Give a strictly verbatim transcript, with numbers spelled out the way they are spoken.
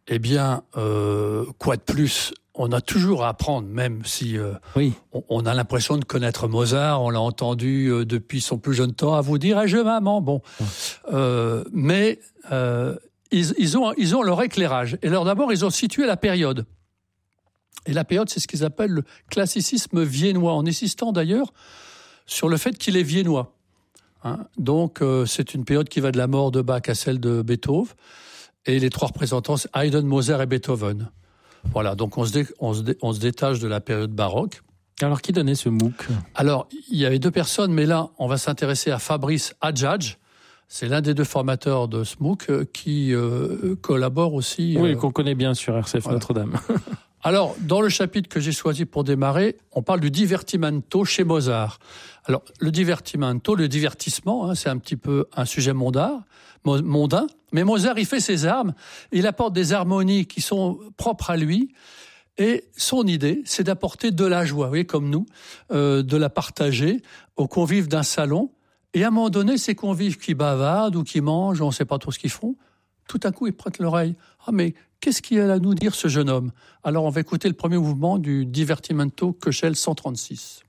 Eh bien, euh, quoi de plus ? On a toujours à apprendre, même si euh, oui. on, on a l'impression de connaître Mozart, on l'a entendu euh, depuis son plus jeune temps à vous dire « Ah, je maman !» Bon, euh, mais euh, ils, ils, ont, ils ont leur éclairage. Et alors d'abord, ils ont situé la période. Et la période, c'est ce qu'ils appellent le classicisme viennois, en insistant d'ailleurs sur le fait qu'il est viennois. Hein. Donc, euh, c'est une période qui va de la mort de Bach à celle de Beethoven. Et les trois représentants, c'est Haydn, Mozart et Beethoven. Voilà, donc on se, dé, on, se dé, on se détache de la période baroque. Alors, qui donnait ce MOOC ? Alors, il y avait deux personnes, mais là, on va s'intéresser à Fabrice Hadjadj. C'est l'un des deux formateurs de ce MOOC euh, qui euh, collabore aussi. Oui, euh, qu'on connaît bien sur R C F voilà. Notre-Dame. Alors, dans le chapitre que j'ai choisi pour démarrer, on parle du divertimento chez Mozart. Alors, le divertimento, le divertissement, hein, c'est un petit peu un sujet mondain, mondain, mais Mozart, il fait ses armes, il apporte des harmonies qui sont propres à lui, et son idée, c'est d'apporter de la joie, vous voyez, comme nous, euh, de la partager aux convives d'un salon, et à un moment donné, ces convives qui bavardent ou qui mangent, on ne sait pas trop ce qu'ils font, tout à coup, ils prêtent l'oreille. Ah, mais qu'est-ce qu'il a à nous dire, ce jeune homme ? Alors, on va écouter le premier mouvement du Divertimento Köchel cent trente-six.